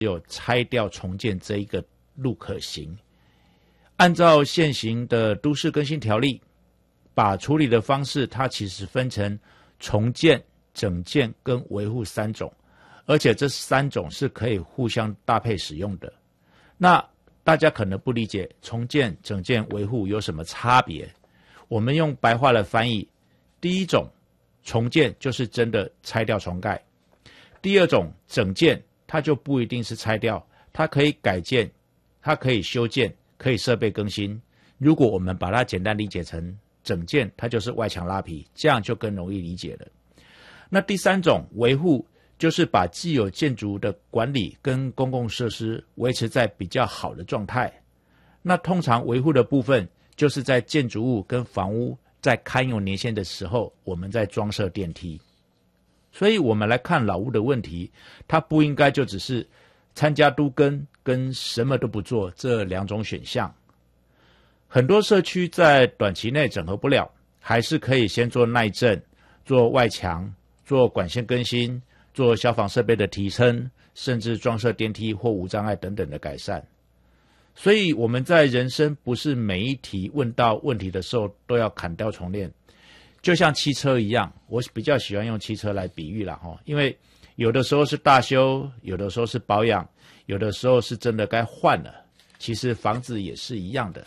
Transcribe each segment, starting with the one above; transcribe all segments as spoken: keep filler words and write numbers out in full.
有拆掉重建这一个路可行。按照现行的都市更新条例，把处理的方式它其实分成重建、整建跟维护三种，而且这三种是可以互相搭配使用的。那大家可能不理解重建、整建、维护有什么差别，我们用白话来翻译。第一种重建就是真的拆掉重盖，第二种整建它就不一定是拆掉，它可以改建，它可以修建，可以设备更新。如果我们把它简单理解成整建，它就是外墙拉皮，这样就更容易理解了。那第三种维护就是把既有建筑的管理跟公共设施维持在比较好的状态。那通常维护的部分就是在建筑物跟房屋在堪用年限的时候，我们在装设电梯。所以我们来看老屋的问题，它不应该就只是参加都更跟什么都不做这两种选项。很多社区在短期内整合不了，还是可以先做耐震、做外墙、做管线更新、做消防设备的提升，甚至装设电梯或无障碍等等的改善。所以我们在人生不是每一题问到问题的时候都要砍掉重练，就像汽车一样，我比较喜欢用汽车来比喻啦，因为有的时候是大修，有的时候是保养，有的时候是真的该换了。其实房子也是一样的。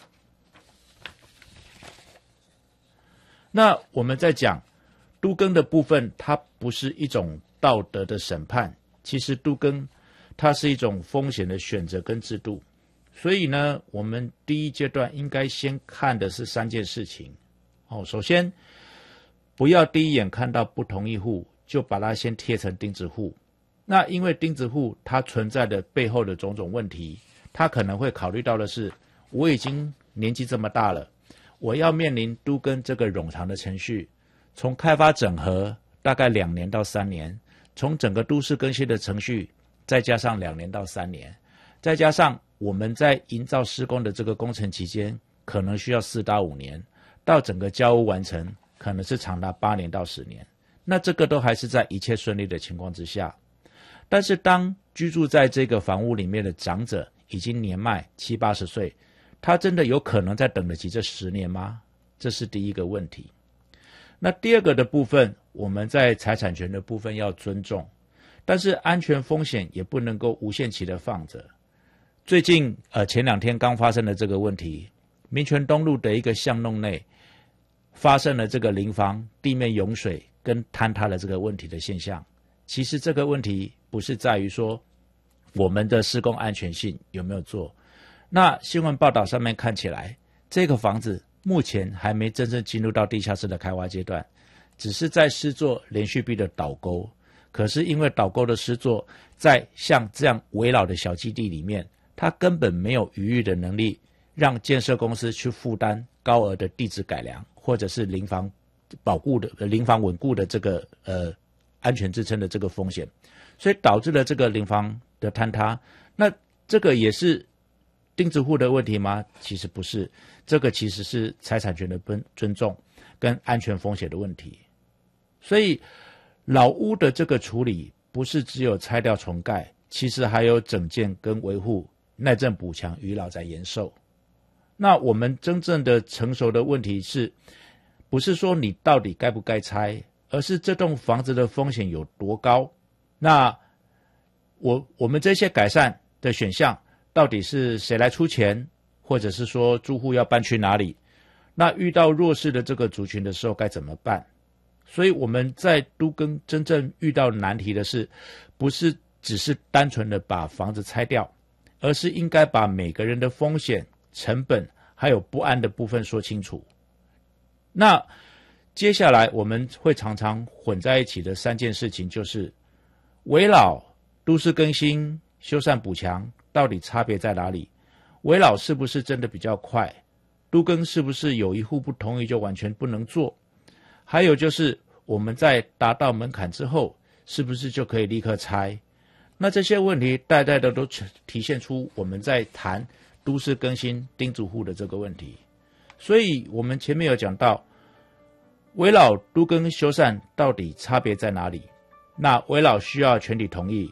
那我们在讲都更的部分，它不是一种道德的审判，其实都更它是一种风险的选择跟制度。所以呢，我们第一阶段应该先看的是三件事情。哦，首先，不要第一眼看到不同意户就把它先贴成钉子户。那因为钉子户它存在的背后的种种问题，它可能会考虑到的是，我已经年纪这么大了，我要面临都更这个冗长的程序，从开发整合大概两年到三年，从整个都市更新的程序再加上两年到三年，再加上我们在营造施工的这个工程期间，可能需要四到五年，到整个交屋完成，可能是长达八年到十年。那这个都还是在一切顺利的情况之下。但是当居住在这个房屋里面的长者已经年迈七八十岁，他真的有可能再等得起这十年吗？这是第一个问题。那第二个的部分，我们在财产权的部分要尊重，但是安全风险也不能够无限期的放着。最近呃前两天刚发生的这个问题，民权东路的一个巷弄内发生了这个临房地面涌水跟坍塌的这个问题的现象。其实这个问题不是在于说我们的施工安全性有没有做，那新闻报道上面看起来，这个房子目前还没真正进入到地下室的开挖阶段，只是在施作连续壁的导沟。可是因为导沟的施作在像这样围绕的小基地里面，它根本没有余裕的能力让建设公司去负担高额的地质改良，或者是临房保固的临房稳固的这个呃安全支撑的这个风险，所以导致了这个临房的坍塌。那这个也是钉子户的问题吗？其实不是，这个其实是财产权的尊重跟安全风险的问题。所以老屋的这个处理不是只有拆掉重盖，其实还有整建跟维护、耐震补强、余老在延寿。那我们真正的成熟的问题是，不是说你到底该不该拆，而是这栋房子的风险有多高。那我我们这些改善的选项，到底是谁来出钱，或者是说住户要搬去哪里？那遇到弱势的这个族群的时候该怎么办？所以我们在都更真正遇到难题的是，不是只是单纯的把房子拆掉，而是应该把每个人的风险、成本还有不安的部分说清楚。那接下来我们会常常混在一起的三件事情，就是危老、都市更新、修缮补强到底差别在哪里？危老是不是真的比较快？都更是不是有一户不同意就完全不能做？还有就是我们在达到门槛之后，是不是就可以立刻拆？那这些问题代代的都体现出我们在谈都市更新钉子户的这个问题。所以我们前面有讲到，危老、都更、修缮到底差别在哪里？那危老需要全体同意，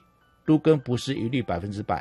都更不是一律百分之百，